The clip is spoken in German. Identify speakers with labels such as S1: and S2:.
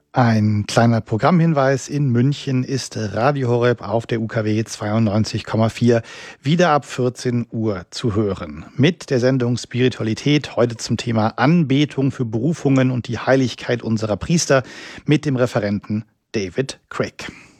S1: Ein kleiner Programmhinweis: In München ist Radio Horeb auf der UKW 92,4 wieder ab 14 Uhr zu hören. Mit der Sendung Spiritualität, heute zum Thema Anbetung für Berufungen und die Heiligkeit unserer Priester mit dem Referenten David Craig.